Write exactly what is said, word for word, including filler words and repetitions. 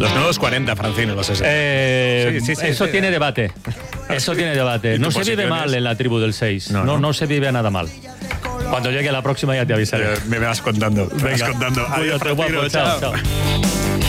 Los nuevos cuarenta, Francino, los sesenta. Eh, Sí, sí, sí, eso sí. tiene debate. Eso tiene debate. ¿Y tu No se posición vive mal es? en la tribu del seis. No, No, no. no, se vive nada mal. Cuando llegue la próxima ya te avisaré. Eh, me vas contando, me vas Venga. contando. Adiós, Cuídate, guapo. Francino, Chao, chao. chao.